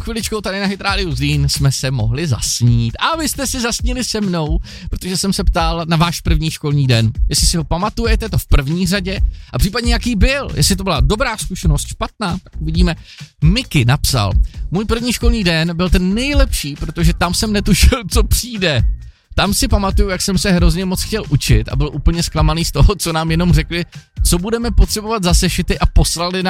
chviličkou tady na Hit Radio Zlín jsme se mohli zasnít. A vy jste si zasnili se mnou, protože jsem se ptal na váš první školní den. Jestli si ho pamatujete, to v první řadě, a případně jaký byl, jestli to byla dobrá zkušenost, špatná, tak uvidíme. Miky napsal, můj první školní den byl ten nejlepší, protože tam jsem netušil, co přijde. Tam si pamatuju, jak jsem se hrozně moc chtěl učit a byl úplně zklamaný z toho, co nám jenom řekli, co budeme potřebovat za sešity a poslali